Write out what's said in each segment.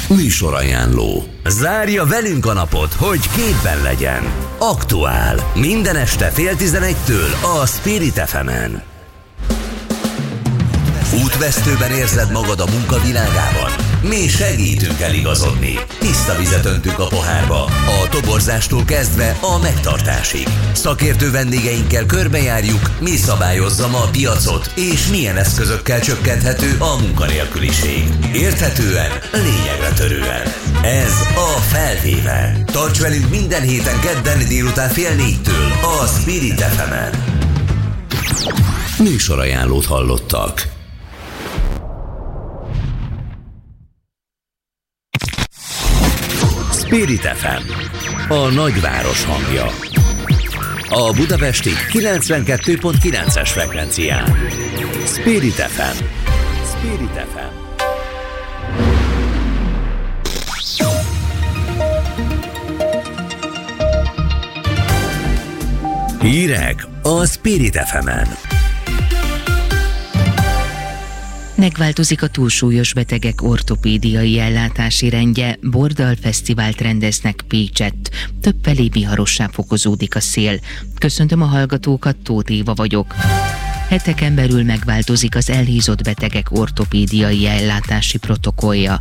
Műsorajánló. Zárja velünk a napot, hogy képben legyen. Aktuál. Minden este 10:30 a Spirit FM-en. Útvesztőben érzed magad a munkavilágában? Mi segítünk eligazodni. Tiszta vizet öntünk a pohárba. A toborzástól kezdve a megtartásig. Szakértő vendégeinkkel körbejárjuk, mi szabályozza ma a piacot, és milyen eszközökkel csökkenthető a munkanélküliség. Érthetően, lényegre törően. Ez a Felvéve. Tarts velünk minden héten kedden délután 3:30 a Spirit FM-en. Műsorajánlót hallottak. Spirit FM, a nagyváros hangja. A budapesti 92.9-es frekvencián. Spirit FM. Spirit FM. Hírek a Spirit FM-en. Megváltozik a túlsúlyos betegek ortopédiai ellátási rendje, Bordal Fesztivált rendeznek Pécsett. Többfelé viharossá fokozódik a szél. Köszöntöm a hallgatókat, Tóth Éva vagyok. Heteken belül megváltozik az elhízott betegek ortopédiai ellátási protokollja.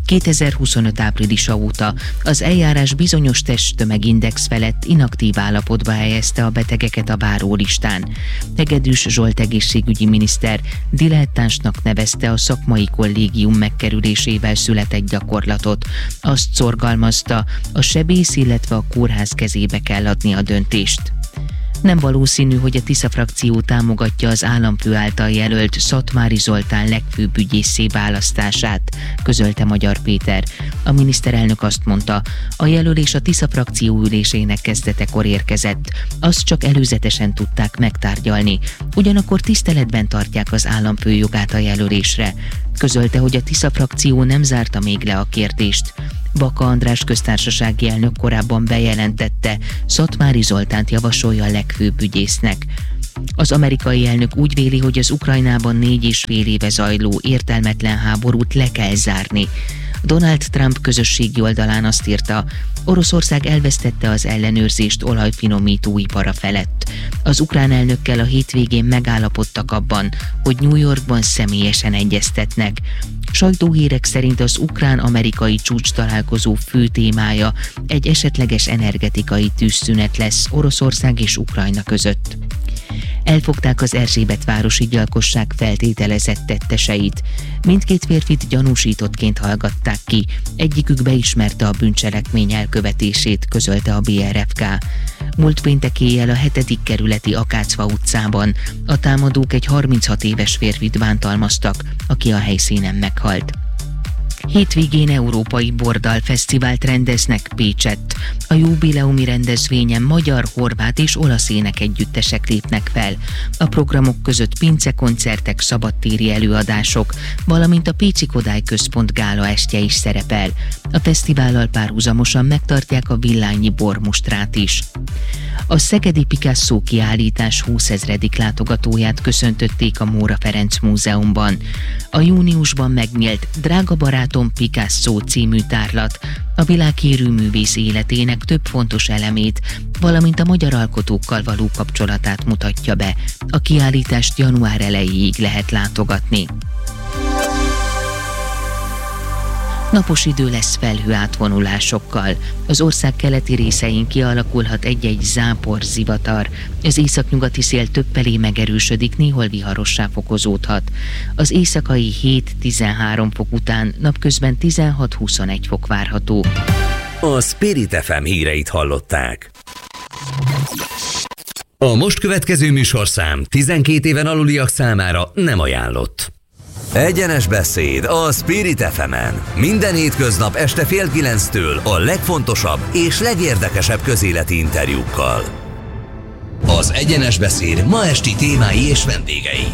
2025 áprilisa óta az eljárás bizonyos testtömegindex felett inaktív állapotba helyezte a betegeket a várólistán. Hegedűs Zsolt egészségügyi miniszter dilettánsnak nevezte a szakmai kollégium megkerülésével született gyakorlatot. Azt szorgalmazta, a sebész, illetve a kórház kezébe kell adni a döntést. Nem valószínű, hogy a Tisza frakció támogatja az államfő által jelölt Szatmári Zoltán legfőbb ügyésszé választását, közölte Magyar Péter. A miniszterelnök azt mondta, a jelölés a Tisza frakció ülésének kezdetekor érkezett. Azt csak előzetesen tudták megtárgyalni. Ugyanakkor tiszteletben tartják az államfő jogát a jelölésre. Közölte, hogy a Tisza frakció nem zárta még le a kérdést. Baka András köztársasági elnök korábban bejelentette, Szatmári Zoltánt javasolja a legfőbb ügyésznek. Az amerikai elnök úgy véli, hogy az Ukrajnában 4,5 éve zajló értelmetlen háborút le kell zárni. Donald Trump közösségi oldalán azt írta, Oroszország elvesztette az ellenőrzést olajfinomítóipara felett. Az ukrán elnökkel a hétvégén megállapodtak abban, hogy New Yorkban személyesen egyeztetnek. Sajtóhírek szerint az ukrán-amerikai csúcs találkozó fő témája egy esetleges energetikai tűzszünet lesz Oroszország és Ukrajna között. Elfogták az Erzsébetvárosi gyilkosság feltételezett tetteseit. Mindkét férfit gyanúsítottként hallgatták ki, egyikük beismerte a bűncselekmény elkövetését, közölte a BRFK. Múlt péntek éjjel a 7. kerületi Akácfa utcában a támadók egy 36 éves férfit bántalmaztak, aki a helyszínen meghalt. Hétvégén Európai Bordal Fesztivált rendeznek Pécsett. A jubileumi rendezvényen magyar, horvát és olasz énekegyüttesek lépnek fel. A programok között pincekoncertek, szabadtéri előadások, valamint a Pécsi Kodály Központ gála estje is szerepel. A fesztivállal párhuzamosan megtartják a Villányi bormustrát is. A szegedi Picasso kiállítás 20 000. látogatóját köszöntötték a Móra Ferenc Múzeumban. A júniusban megnyílt Drága barátom Picasso című tárlat a világhírű művész életének több fontos elemét, valamint a magyar alkotókkal való kapcsolatát mutatja be. A kiállítást január elejéig lehet látogatni. Napos idő lesz felhő átvonulásokkal. Az ország keleti részein kialakulhat egy-egy zápor, zivatar. Az északnyugati szél többfelé megerősödik, néhol viharossá fokozódhat. Az éjszakai 7-13 fok után napközben 16-21 fok várható. A Spirit FM híreit hallották. A most következő műsorszám 12 éven aluliak számára nem ajánlott. Egyenes beszéd a Spirit FM-en. Minden hétköznap este 8:30 a legfontosabb és legérdekesebb közéleti interjúkkal. Az Egyenes beszéd ma esti témái és vendégei.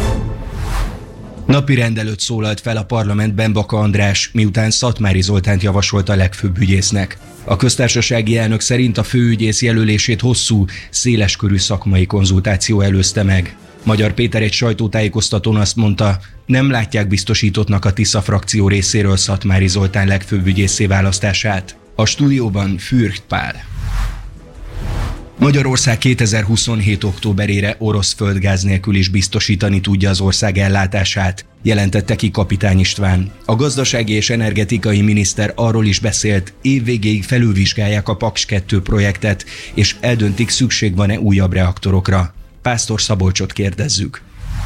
Napirend előtt szólalt fel a parlamentben Baka András, miután Szatmári Zoltánt javasolta a legfőbb ügyésznek. A köztársasági elnök szerint a főügyész jelölését hosszú, széleskörű szakmai konzultáció előzte meg. Magyar Péter egy sajtótájékoztatón azt mondta, nem látják biztosítottnak a Tisza frakció részéről Szatmári Zoltán legfőbb ügyészé választását. A stúdióban Fürst Pál. Magyarország 2027. októberére orosz földgáz nélkül is biztosítani tudja az ország ellátását, jelentette ki Kapitány István. A gazdasági és energetikai miniszter arról is beszélt, évvégéig felülvizsgálják a Paks 2 projektet, és eldöntik, szükség van-e újabb reaktorokra. Pásztor Szabolcsot kérdezzük.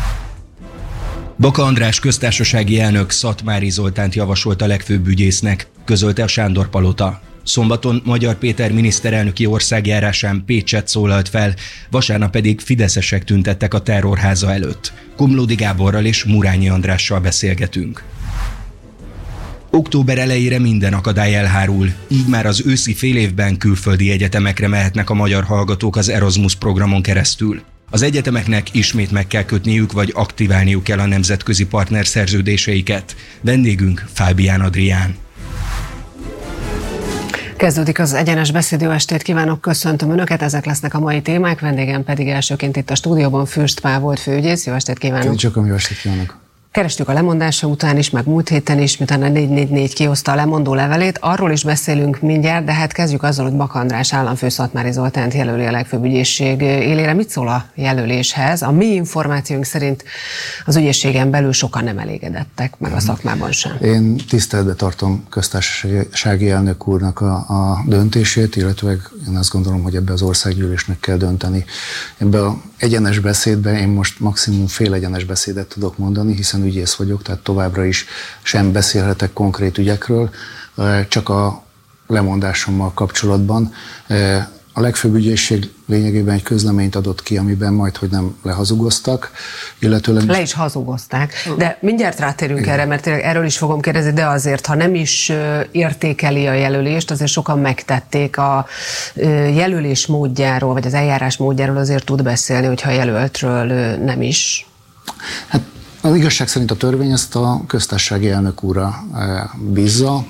Baka András köztársasági elnök Szatmári Zoltánt javasolt a legfőbb ügyésznek, közölte a Sándor-palota. Szombaton Magyar Péter miniszterelnöki országjárásán Pécsett szólalt fel, vasárnap pedig fideszesek tüntettek a terrorháza előtt. Komlódi Gáborral és Murányi Andrással beszélgetünk. Október elejére minden akadály elhárul, így már az őszi félévben külföldi egyetemekre mehetnek a magyar hallgatók az Erasmus programon keresztül. Az egyetemeknek ismét meg kell kötniük, vagy aktiválniuk kell a nemzetközi partner szerződéseiket. Vendégünk Fábián Adrián. Kezdődik az Egyenes Beszéd, jó estét kívánok, köszöntöm Önöket, ezek lesznek a mai témák, vendégem pedig elsőként itt a stúdióban Fürst Pál volt főügyész, jó estét kívánok. Csak jó estét kívánok. Kerestük a lemondása után is, meg múlt héten is, miután a 444 kihozta a lemondó levelét, arról is beszélünk mindjárt, de hát kezdjük azzal, hogy Baka András államfő Szatmári Zoltánt jelöli a legfőbb ügyészség élére. Mit szól a jelöléshez? A mi információink szerint az ügyészségen belül sokan nem elégedettek, meg a szakmában sem. Én tiszteletbe tartom köztársasági elnök úrnak a döntését, illetve én azt gondolom, hogy ebbe az országgyűlésnek kell dönteni. Ebbe az egyenes beszédben én most maximum fél egyenes beszédet tudok mondani, hiszen ügyész vagyok, tehát továbbra is sem beszélhetek konkrét ügyekről, csak a lemondásommal kapcsolatban. A legfőbb ügyészség lényegében egy közleményt adott ki, amiben majdhogy nem lehazugoztak, illetőleg... Le is hazugozták, de mindjárt rátérünk erre, mert erről is fogom kérdezni, de azért, ha nem is értékeli a jelölést, azért sokan megtették a jelölés módjáról, vagy az eljárás módjáról azért tud beszélni, hogyha a jelöltről nem is. Hát az igazság szerint a törvény ezt a köztársasági elnök úrra bízza,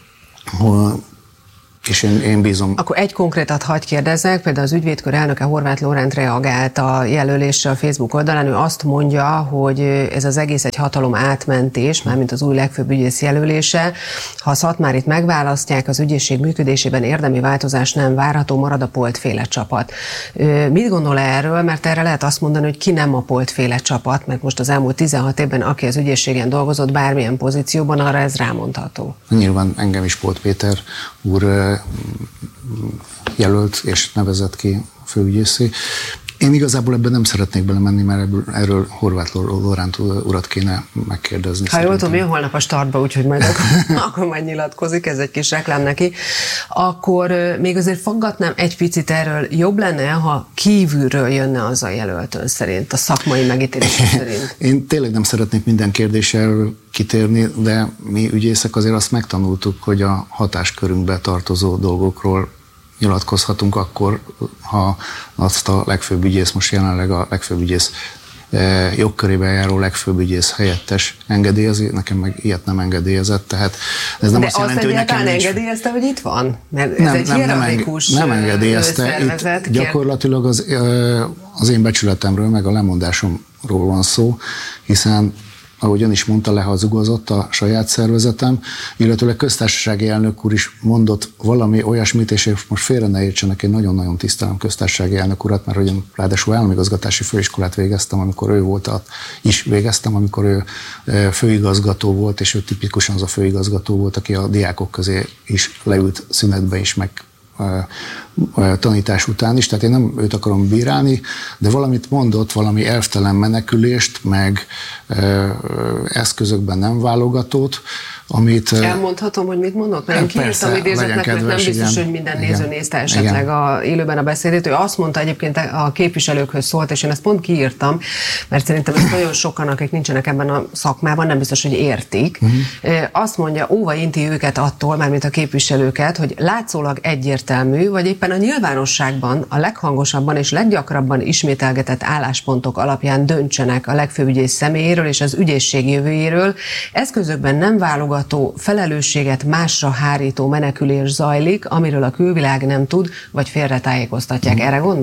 és én bízom. Akkor egy konkrétat hadd kérdezzek, például az ügyvédkör elnöke Horváth Lórend reagált a jelölésre a Facebook oldalán, ő azt mondja, hogy ez az egész egy hatalom átmentés, mármint az új legfőbb ügyész jelölése. Ha a Szatmárit megválasztják, az ügyészség működésében érdemi változás nem várható, marad a Polt-féle csapat. Mit gondol erről? Mert erre lehet azt mondani, hogy ki nem a Polt-féle csapat, mert most az elmúlt 16 évben, aki az ügyészségen dolgozott bármilyen pozícióban, arra ez rámondható. Nyilván engem is Polt Péter úr jelölt és nevezett ki főügyészé. Én igazából ebben nem szeretnék belemenni, mert erről Horváth Lórend urat kéne megkérdezni. Ha jól tudom, jön holnap a startba, úgyhogy majd akkor majd nyilatkozik, ez egy kis reklám neki. Akkor még azért faggatnám egy picit erről, jobb lenne, ha kívülről jönne az a jelölt ön szerint, a szakmai megítélés szerint? Én tényleg nem szeretnék minden kérdésre kitérni, de mi ügyészek azért azt megtanultuk, hogy a hatáskörünkbe tartozó dolgokról nyilatkozhatunk akkor, ha azt a legfőbb ügyész, most jelenleg a legfőbb ügyész jogkörében járó legfőbb ügyész helyettes engedélyezi, nekem meg ilyet nem engedélyezett, tehát ez nem de azt jelenti, hogy nekem nincs... engedélyezte, hogy itt van? Mert ez egy hierarchikus nem engedélyezte, itt gyakorlatilag az én becsületemről, meg a lemondásomról van szó, hiszen ahogy ön is mondta, lehazugozott a saját szervezetem, illetőleg köztársasági elnök úr is mondott valami olyasmit, és most félre ne értsenek, én nagyon-nagyon tisztelem köztársasági elnök urat, mert hogy én ráadásul államigazgatási főiskolát végeztem, amikor ő volt, amikor ő főigazgató volt, és ő tipikusan az a főigazgató volt, aki a diákok közé is leült szünetbe is, meg tanítás után is, tehát én nem őt akarom bírálni, de valamit mondott, valami elvtelen menekülést, meg eszközökben nem válogatót, amit... Elmondhatom, hogy mit mondott? Mert én kiírtam idézetnek, mert nem biztos, hogy minden néző nézte esetleg élőben a beszédét. Ő azt mondta egyébként, a képviselőkhöz szólt, és én ezt pont kiírtam, mert szerintem ezt nagyon sokan, akik nincsenek ebben a szakmában, nem biztos, hogy értik. Azt mondja, óva inti őket attól, mármint a képviselőket, hogy látszólag egyértelmű, vagy éppen a nyilvánosságban a leghangosabban és leggyakrabban ismételgetett álláspontok alapján döntsenek a legfőbb ügyész személyéről és az ügyészség jövőjéről. Eszközökben nem válogató, felelősséget másra hárító menekülés zajlik, amiről a külvilág nem tud, vagy félretájékoztatják. Erre gondolt?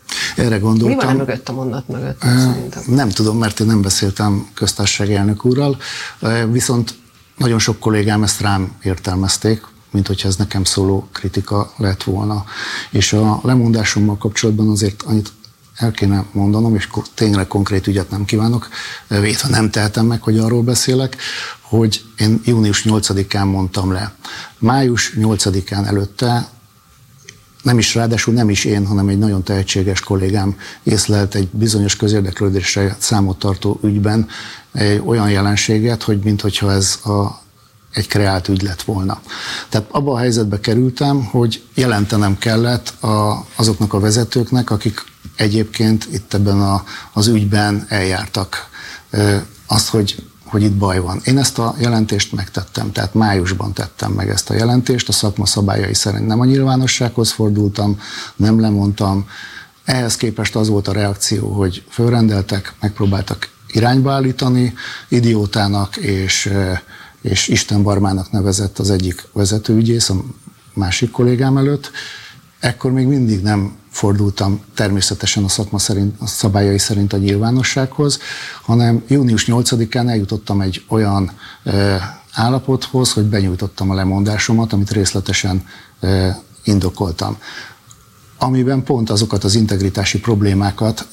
Erre gondoltam. Mi van mögött a mondat mögött? Nem tudom, mert én nem beszéltem köztársasági elnök úrral, viszont nagyon sok kollégám ezt rám értelmezték, mint hogyha ez nekem szóló kritika lett volna. És a lemondásommal kapcsolatban azért annyit el kéne mondanom, és tényleg konkrét ügyet nem kívánok, vétve nem tehetem meg, hogy arról beszélek, hogy én június 8-án mondtam le. Május 8-án előtte ráadásul nem is én, hanem egy nagyon tehetséges kollégám észlelt egy bizonyos közérdeklődésre számot tartó ügyben egy olyan jelenséget, hogy minthogyha ez egy kreált ügy lett volna. Tehát abba a helyzetbe kerültem, hogy jelentenem kellett azoknak a vezetőknek, akik egyébként itt ebben az ügyben eljártak. Azt, hogy itt baj van. Én ezt a jelentést megtettem, tehát májusban tettem meg ezt a jelentést, a szakma szabályai szerint nem a nyilvánossághoz fordultam, nem lemondtam. Ehhez képest az volt a reakció, hogy fölrendeltek, megpróbáltak irányba állítani, idiótának és istenbarmának nevezett az egyik vezetőügyész, a másik kollégám előtt. Ekkor még mindig nem fordultam természetesen a szakma szabályai szerint a nyilvánossághoz, hanem június 8-án eljutottam egy olyan állapothoz, hogy benyújtottam a lemondásomat, amit részletesen indokoltam. Amiben pont azokat az integritási problémákat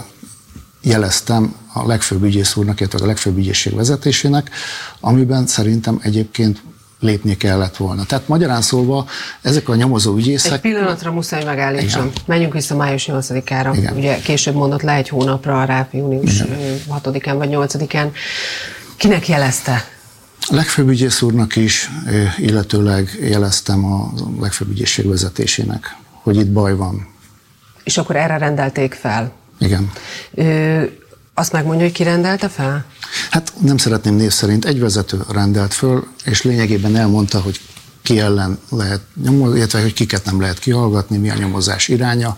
jeleztem a legfőbb ügyész úrnak, illetve a legfőbb ügyészség vezetésének, amiben szerintem egyébként lépni kellett volna. Tehát magyarán szólva ezek a nyomozó ügyészek... Egy pillanatra muszáj megállítsam. Menjünk vissza május 8-ára. Ugye később mondott le egy hónapra, rá június 6-án vagy 8-án. Kinek jelezte? A legfőbb ügyész úrnak is, illetőleg jeleztem a legfőbb ügyészség vezetésének, hogy itt baj van. És akkor erre rendelték fel? Igen. Azt megmondja, hogy ki rendelte fel? Hát nem szeretném név szerint, egy vezető rendelt föl, és lényegében elmondta, hogy ki ellen lehet nyomozni, illetve hogy kiket nem lehet kihallgatni, mi a nyomozás iránya.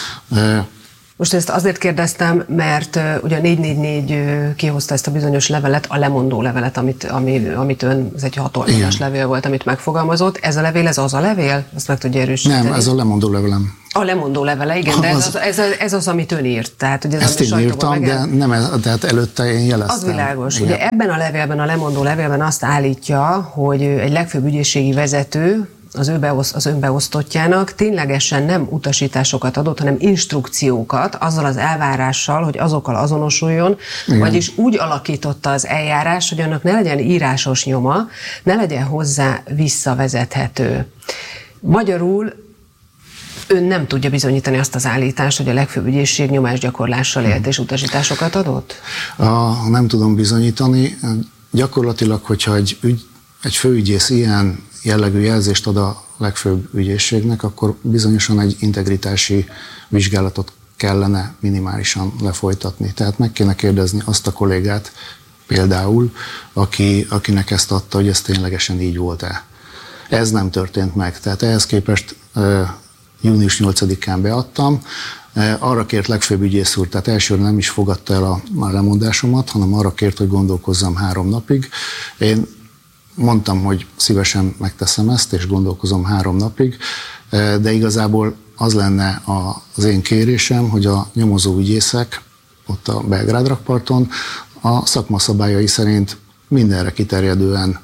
Most ezt azért kérdeztem, mert ugye a 444 kihozta ezt a bizonyos levelet, a lemondó levelet, amit ön, ez egy 6 oldalas levél volt, amit megfogalmazott. Ez a levél, ez az a levél? Azt meg tudja erősíteni? Nem, ez a lemondó levelem. A lemondó levele, igen, de ez az, amit ön írt. Tehát, hogy ezt én írtam, de nem, tehát előtte én jeleztem. Az világos. Igen. Ugye ebben a levélben, a lemondó levélben azt állítja, hogy egy legfőbb ügyészségi vezető az önbeosztottjának ténylegesen nem utasításokat adott, hanem instrukciókat, azzal az elvárással, hogy azokkal azonosuljon, igen. Vagyis úgy alakította az eljárás, hogy annak ne legyen írásos nyoma, ne legyen hozzá visszavezethető. Magyarul ön nem tudja bizonyítani azt az állítást, hogy a legfőbb ügyészség nyomásgyakorlással élt és utasításokat adott? Nem tudom bizonyítani. Gyakorlatilag, hogyha egy főügyész ilyen jellegű jelzést ad a legfőbb ügyészségnek, akkor bizonyosan egy integritási vizsgálatot kellene minimálisan lefolytatni. Tehát meg kéne kérdezni azt a kollégát például, akinek ezt adta, hogy ez ténylegesen így volt-e. Ez nem történt meg. Tehát ehhez képest június 8-án beadtam, arra kért legfőbb ügyész úr, tehát elsőre nem is fogadta el a lemondásomat, hanem arra kért, hogy gondolkozzam 3 napig. Én mondtam, hogy szívesen megteszem ezt, és gondolkozom 3 napig, de igazából az lenne az én kérésem, hogy a nyomozó ügyészek ott a Belgrád rakparton a szakma szabályai szerint mindenre kiterjedően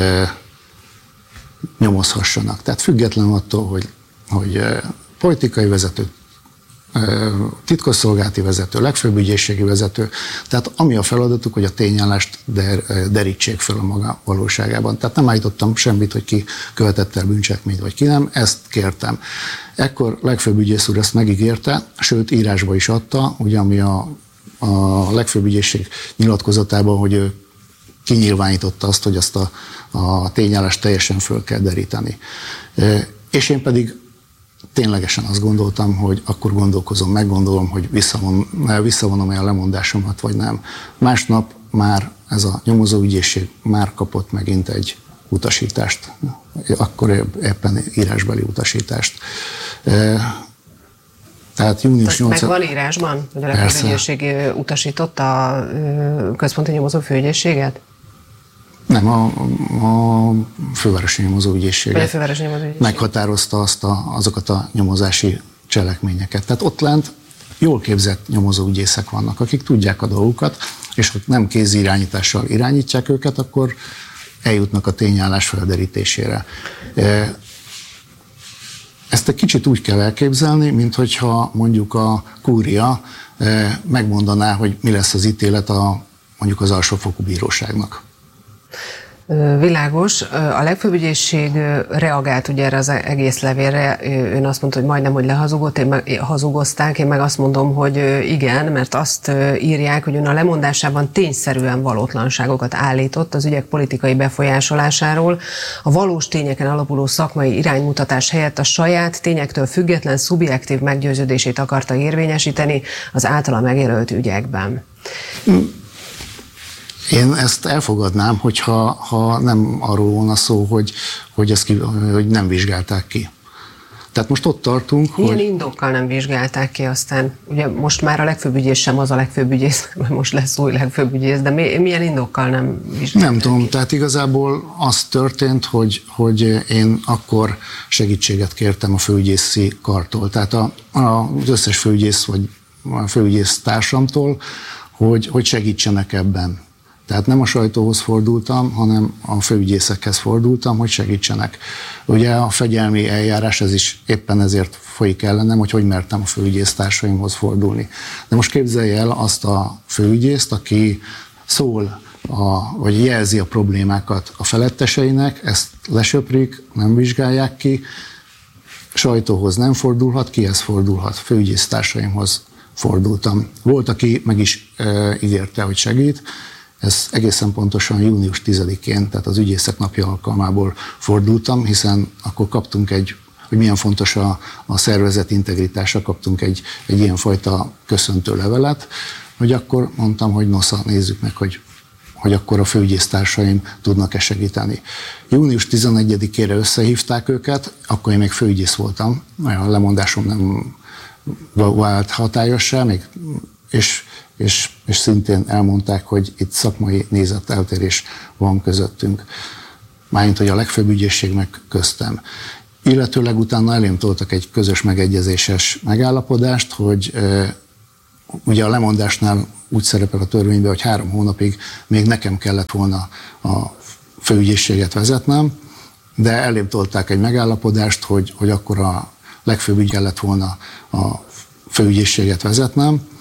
nyomozhassanak. Tehát független attól, hogy politikai vezető, titkosszolgálati vezető, legfőbb ügyészségi vezető, tehát ami a feladatuk, hogy a tényállást derítsék föl a maga valóságában. Tehát nem állítottam semmit, hogy ki követett el bűncselekményt, vagy ki nem, ezt kértem. Ekkor legfőbb ügyész úr ezt megígérte, sőt írásba is adta, ugye ami a legfőbb ügyészség nyilatkozatában, hogy ő kinyilvánította azt, hogy azt a tényállást teljesen föl kell deríteni. És én pedig ténylegesen azt gondoltam, hogy akkor meggondolom, hogy visszavonom-e a lemondásomat, vagy nem. Másnap már ez a nyomozó ügyészség már kapott megint egy utasítást, akkor éppen írásbeli utasítást. Tehát június 8. Megvan írásban, hogy a legfőbb ügyészség utasította a központi nyomozó főügyészséget? Nem, a fővárosi nyomozó ügyészséget meghatározta azokat a nyomozási cselekményeket. Tehát ott lent jól képzett nyomozóügyészek vannak, akik tudják a dolgukat, és ha nem kézirányítással irányítják őket, akkor eljutnak a tényállás felderítésére. Ezt egy kicsit úgy kell elképzelni, mint hogyha mondjuk a kúria megmondaná, hogy mi lesz az ítélet mondjuk az alsófokú bíróságnak. Világos. A legfőbb ügyészség reagált ugye erre az egész levélre. Ön azt mondta, hogy majdnem, hogy hazugozták. Én meg azt mondom, hogy igen, mert azt írják, hogy ön a lemondásában tényszerűen valótlanságokat állított az ügyek politikai befolyásolásáról. A valós tényeken alapuló szakmai iránymutatás helyett a saját tényektől független, szubjektív meggyőződését akarta érvényesíteni az általa megjelölt ügyekben. Én ezt elfogadnám, hogyha nem arról volna szó, hogy nem vizsgálták ki. Tehát most ott tartunk, milyen indokkal nem vizsgálták ki aztán? Ugye most már a legfőbb ügyész sem az a legfőbb ügyész, mert most lesz új legfőbb ügyész, de milyen indokkal nem vizsgálták? Nem tudom, tehát igazából az történt, hogy én akkor segítséget kértem a főügyészi kartól, tehát az összes főügyész vagy a főügyész társamtól, hogy segítsenek ebben. Tehát nem a sajtóhoz fordultam, hanem a főügyészekhez fordultam, hogy segítsenek. Ugye a fegyelmi eljárás, ez is éppen ezért folyik ellenem, hogy mertem a főügyésztársaimhoz fordulni. De most képzelje el azt a főügyészt, aki szól, vagy jelzi a problémákat a feletteseinek, ezt lesöprik, nem vizsgálják ki, sajtóhoz nem fordulhat, kihez fordulhat? Főügyésztársaimhoz fordultam. Volt, aki meg is ígérte, hogy segít. Ez egészen pontosan június 10-én, tehát az ügyészek napja alkalmából fordultam, hiszen akkor kaptunk hogy milyen fontos a szervezet integritása, kaptunk egy ilyenfajta köszöntő levelet, hogy akkor mondtam, hogy nosza, nézzük meg, hogy akkor a főügyésztársaim tudnak-e segíteni. Június 11-ére összehívták őket, akkor én még főügyész voltam, a lemondásom nem vált hatályossá, és szintén elmondták, hogy itt szakmai nézeteltérés van közöttünk. Mármint, hogy a legfőbb ügyészség meg köztem. Illetőleg utána elém toltak egy közös megegyezéses megállapodást, hogy ugye a lemondásnál úgy szerepel a törvényben, hogy 3 hónapig még nekem kellett volna a főügyészséget vezetnem, de elém tolták egy megállapodást, hogy akkor a legfőbb ügy kellett volna a főügyészséget vezetnem,